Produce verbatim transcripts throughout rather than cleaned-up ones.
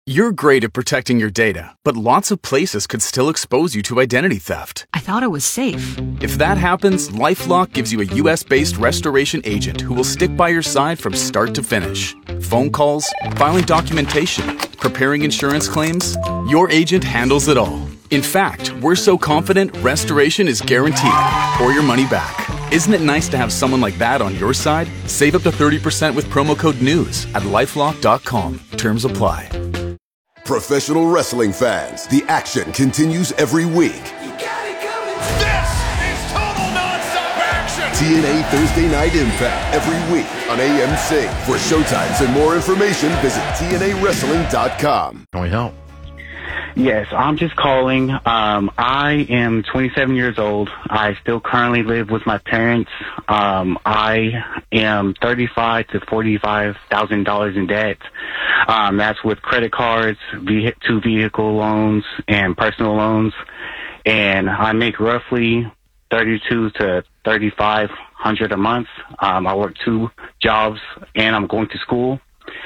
You're great at protecting your data, but lots of places could still expose you to identity theft. I thought it was safe. If that happens, LifeLock gives you a U S-based restoration agent who will stick by your side from start to finish. Phone calls, filing documentation, preparing insurance claims, your agent handles it all. In fact, we're so confident restoration is guaranteed or your money back. Isn't it nice to have someone like that on your side? Save up to thirty percent with promo code NEWS at lifelock dot com. Terms apply. Professional wrestling fans, the action continues every week. You got it coming. This is total nonstop action. T N A Thursday Night Impact every week on A M C. For showtimes and more information, visit T N A wrestling dot com. Can we help? Yes, I'm just calling. Um, I am twenty-seven years old. I still currently live with my parents. Um, I am thirty-five to forty-five thousand dollars in debt. Um, that's with credit cards, ve- two vehicle loans, and personal loans. And I make roughly thirty-two to thirty-five hundred a month. Um, I work two jobs, and I'm going to school.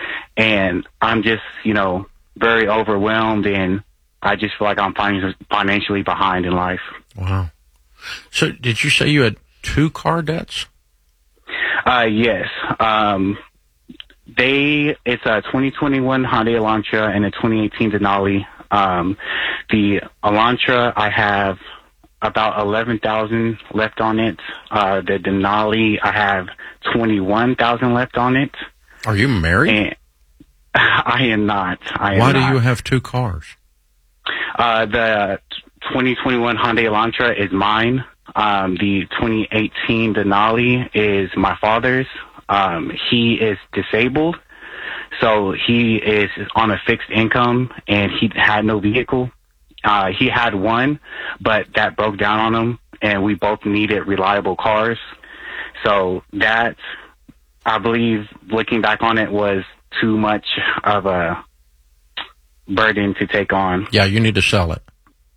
And I'm just, you know, very overwhelmed, and I just feel like I'm financially behind in life. Wow. So did you say you had two car debts? Uh, yes. Um, they, it's a twenty twenty-one Hyundai Elantra and a twenty eighteen Denali. Um, the Elantra, I have about eleven thousand left on it. Uh, the Denali, I have twenty-one thousand left on it. Are you married? And I am not. I am Why do not. you have two cars? Uh, the twenty twenty-one Hyundai Elantra is mine. Um, the twenty eighteen Denali is my father's. Um, he is disabled, so he is on a fixed income, and he had no vehicle. Uh, he had one, but that broke down on him, and we both needed reliable cars. So that, I believe, looking back on it, was too much of a burden to take on. Yeah, you need to sell it.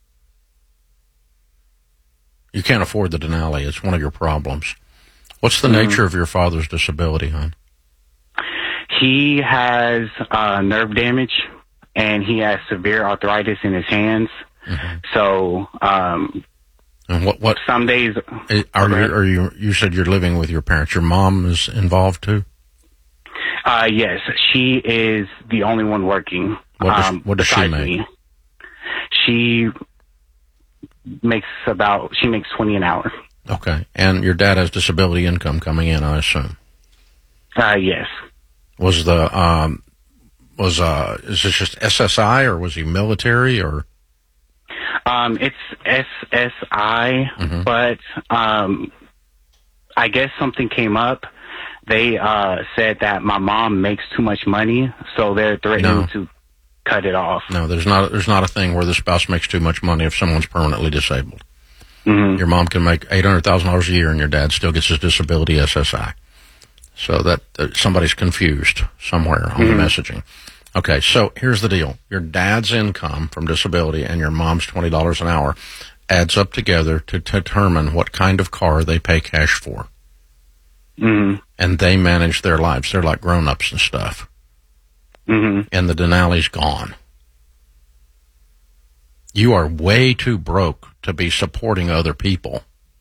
You can't afford the Denali. It's one of your problems. What's the mm-hmm. nature of your father's disability, hon? He has uh, nerve damage, and he has severe arthritis in his hands. Mm-hmm. So, um, and what, what, some days... Are you, are you, you said you're living with your parents. Your mom is involved, too? Uh, yes, she is the only one working. What does, um, what does she make? Me. She makes about, she makes twenty an hour. Okay. And your dad has disability income coming in, I assume? Uh, yes. Was the, um, was, uh, is this just S S I, or was he military, or? Um, it's S S I, mm-hmm. but, um, I guess something came up. They, uh, said that my mom makes too much money, so they're threatening no. to cut it off. No, there's not, there's not a thing where the spouse makes too much money if someone's permanently disabled. Mm-hmm. Your mom can make eight hundred thousand dollars a year, and your dad still gets his disability S S I. So that uh, somebody's confused somewhere on mm-hmm. the messaging. Okay, so here's the deal. Your dad's income from disability and your mom's twenty dollars an hour adds up together to determine what kind of car they pay cash for. Mm-hmm. And they manage their lives. They're like grown-ups and stuff. Mm-hmm. And the Denali's gone. You are way too broke to be supporting other people.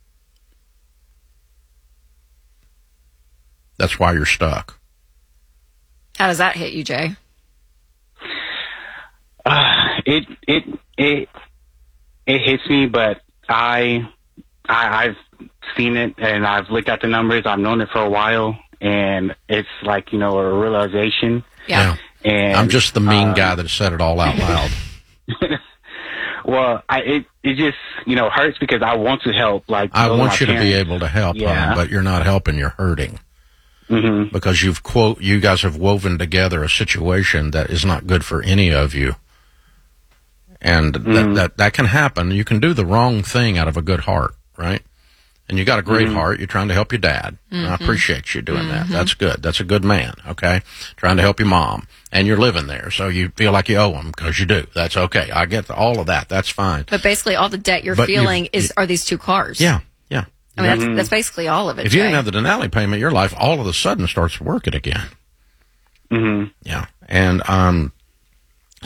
That's why you're stuck. How does that hit you, Jay? Uh, it it it it hits me, but I, I I've seen it and I've looked at the numbers. I've known it for a while, and it's like, you know, a realization. Yeah. yeah. And I'm just the mean uh, guy that said it all out loud. Well, I, it it just, you know, hurts because I want to help. Like I want you parents. to be able to help, yeah. hon, but you're not helping. You're hurting. Mm-hmm. Because you've quote you guys have woven together a situation that is not good for any of you, and mm-hmm. that, that that can happen. You can do the wrong thing out of a good heart, right? And you got a great mm-hmm. heart. You're trying to help your dad. Mm-hmm. And I appreciate you doing mm-hmm. that. That's good. That's a good man. Okay, trying to help your mom, and you're living there, so you feel like you owe them because you do. That's okay. I get all of that. That's fine. But basically, all the debt you're but feeling you, is are these two cars. Yeah, yeah. I mean, Mm-hmm. that's, that's basically all of it. If you Jay. didn't have the Denali payment, your life all of a sudden starts working again. Mm-hmm. Yeah, and um,